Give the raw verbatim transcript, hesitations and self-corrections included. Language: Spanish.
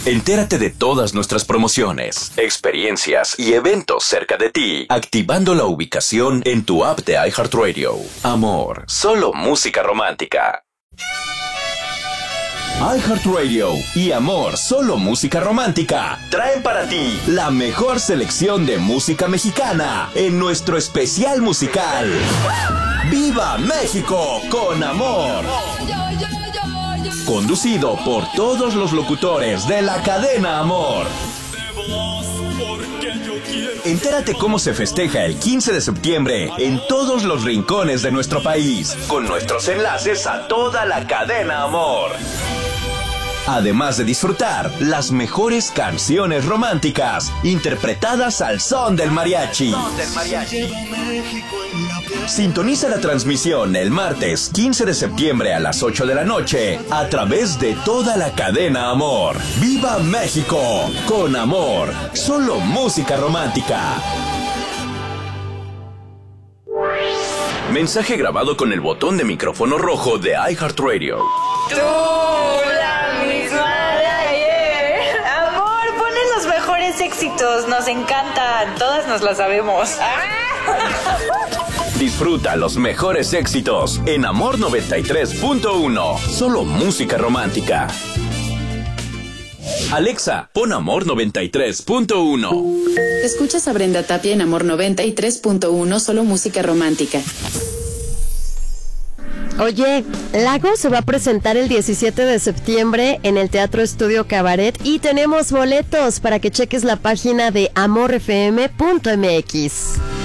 Entérate de todas nuestras promociones, experiencias y eventos cerca de ti, activando la ubicación en tu app de iHeartRadio. Amor, solo música romántica. iHeartRadio y Amor, solo música romántica traen para ti la mejor selección de música mexicana en nuestro especial musical ¡Viva México con Amor! Conducido por todos los locutores de la cadena Amor. Entérate cómo se festeja el quince de septiembre en todos los rincones de nuestro país, con nuestros enlaces a toda la cadena Amor. Además de disfrutar las mejores canciones románticas interpretadas al son del mariachi. Sintoniza la transmisión el martes quince de septiembre a las ocho de la noche a través de toda la cadena Amor. ¡Viva México con Amor! Solo música romántica. Mensaje grabado con el botón de micrófono rojo de iHeartRadio. Tú, la misma de ayer. Amor, ponen los mejores éxitos. Nos encantan. Todas nos las sabemos. Disfruta los mejores éxitos en Amor noventa y tres punto uno. Solo música romántica. Alexa, pon Amor noventa y tres punto uno. Escuchas a Brenda Tapia en Amor noventa y tres punto uno, solo música romántica. Oye, Lago se va a presentar el diecisiete de septiembre en el Teatro Estudio Cabaret y tenemos boletos para que cheques la página de amor f m punto m x.